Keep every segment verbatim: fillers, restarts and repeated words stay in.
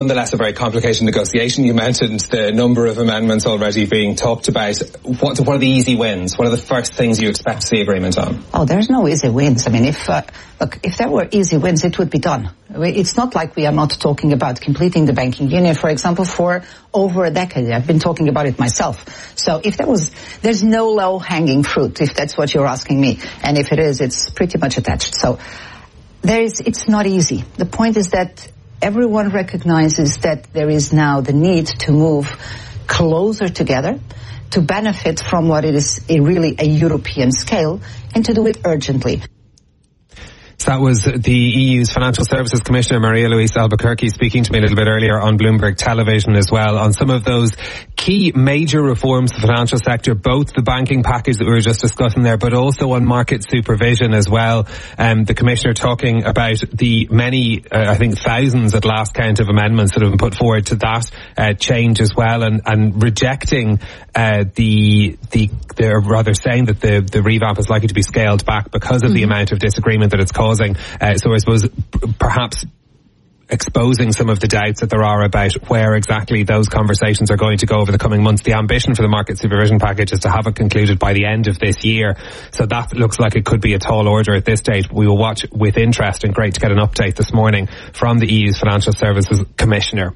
Nonetheless, a very complicated negotiation. You mentioned the number of amendments already being talked about. What, what are the easy wins? What are the first things you expect to see agreement on? Oh, there's no easy wins. I mean, if uh, look, if there were easy wins, it would be done. It's not like we are not talking about completing the banking union, for example, for over a decade. I've been talking about it myself. So if there was, there's no low-hanging fruit, if that's what you're asking me. And if it is, it's pretty much attached. So there is, it's not easy. The point is that everyone recognizes that there is now the need to move closer together, to benefit from what it is a really a European scale, and to do it urgently. So that was the E U's Financial Services Commissioner, Maria-Louise Albuquerque, speaking to me a little bit earlier on Bloomberg Television as well on some of those key major reforms to the financial sector, both the banking package that we were just discussing there, but also on market supervision as well. Um, the Commissioner talking about the many, uh, I think thousands at last count of amendments that have been put forward to that uh, change as well, and, and rejecting uh, the, the, the, rather saying that the, the revamp is likely to be scaled back because of mm-hmm. the amount of disagreement that it's causing. Uh, so I suppose p- perhaps exposing some of the doubts that there are about where exactly those conversations are going to go over the coming months. The ambition for the market supervision package is to have it concluded by the end of this year. So that looks like it could be a tall order at this stage. We will watch with interest, and great to get an update this morning from the E U's Financial Services Commissioner.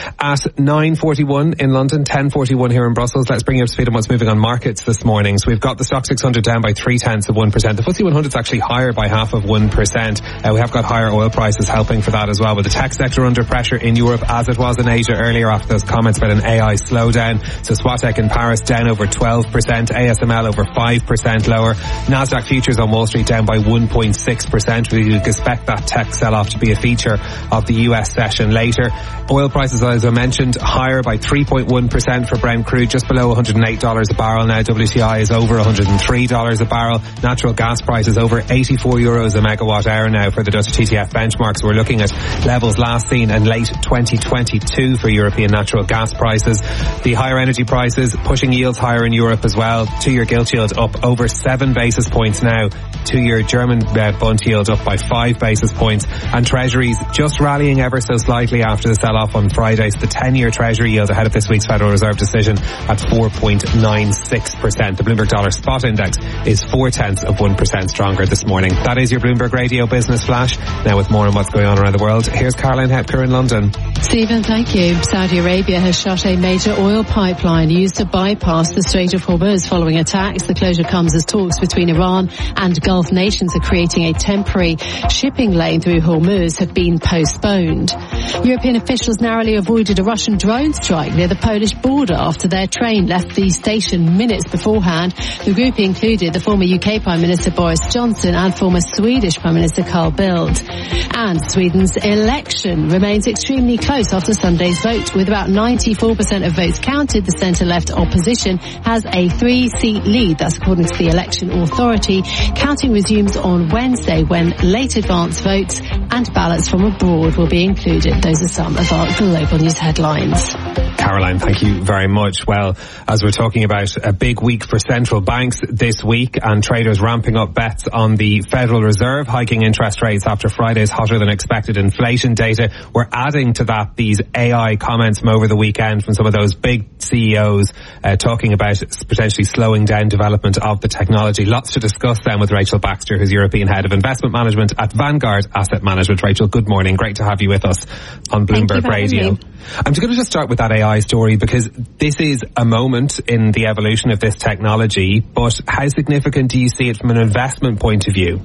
At nine forty-one in London, ten forty-one here in Brussels, let's bring you up to speed on what's moving on markets this morning. So we've got the Stock six hundred down by three tenths of one percent. The F T S E one hundred is actually higher by half of one percent. Uh, we have got higher oil prices helping for that as well, with the tech sector under pressure in Europe as it was in Asia earlier after those comments about an A I slowdown. So Swatec in Paris down over twelve percent, A S M L over five percent lower. Nasdaq futures on Wall Street down by one point six percent. We expect that tech sell-off to be a feature of the U S session later. Oil prices, as I mentioned, higher by three point one percent for Brent crude, just below one hundred eight dollars a barrel now. W T I is over one hundred three dollars a barrel. Natural gas prices over eighty-four euros a megawatt hour now for the Dutch T T F benchmarks. We're looking at levels last seen in late twenty twenty-two for European natural gas prices. The higher energy prices pushing yields higher in Europe as well. Two-year gilt yield up over seven basis points now. Two-year German uh, bond yield up by five basis points. And treasuries just rallying ever so slightly after the sell-off on Friday. So the ten-year treasury yield ahead of this week's Federal Reserve decision at four point nine six percent. The Bloomberg Dollar Spot Index is four tenths of one percent stronger this morning. That is your Bloomberg Radio Business Flash. Now with more on what's going on around the world, here's Caroline Hepker in London. Stephen, thank you. Saudi Arabia has shut a major oil pipeline used to bypass the Strait of Hormuz following attacks. The closure comes as talks between Iran and Gulf nations are creating a temporary shipping lane through Hormuz have been postponed. European officials narrowly avoided a Russian drone strike near the Polish border after their train left the station minutes beforehand. The group included the former U K Prime Minister Boris Johnson and former Swedish Prime Minister Carl Bildt. And Sweden's election remains extremely close after Sunday's vote. With about ninety-four percent of votes counted, the centre-left opposition has a three-seat lead. That's according to the election authority. Counting resumes on Wednesday when late advance votes and ballots from abroad will be included. Those are some of our global news headlines. Caroline, thank you very much. Well, as we're talking about a big week for central banks this week and traders ramping up bets on the Federal Reserve hiking interest rates after Friday's hotter than expected inflation data, we're adding to that these A I comments from over the weekend from some of those big C E Os uh, talking about potentially slowing down development of the technology. Lots to discuss then with Rachel Baxter, who's European Head of Investment Management at Vanguard Asset Management. Rachel, good morning. Great to have you with us on Bloomberg Radio. I'm just going to just start with that A I story because this is a moment in the evolution of this technology, but how significant do you see it from an investment point of view?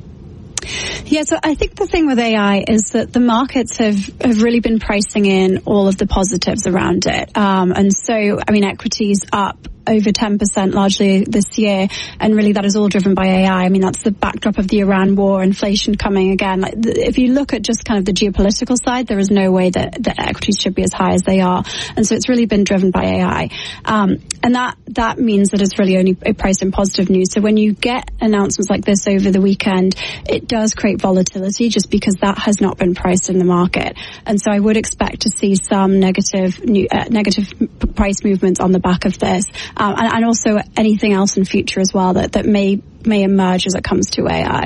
Yeah, so I think the thing with A I is that the markets have, have really been pricing in all of the positives around it. Um, and so, I mean, equities up over ten percent largely this year, and really that is all driven by A I. I mean, that's the backdrop of the Iran war, inflation coming again. Like, if you look at just kind of the geopolitical side, there is no way that, that equities should be as high as they are. And so it's really been driven by A I. Um, and that, that means that it's really only priced in positive news. So when you get announcements like this over the weekend, it does create volatility just because that has not been priced in the market. And so I would expect to see some negative, new, uh, negative price movements on the back of this. Um, and, and also anything else in future as well that, that may may emerge as it comes to A I.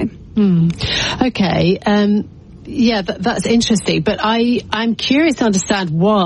Mm. Okay. Um, yeah, that, that's interesting. But I, I'm curious to understand why.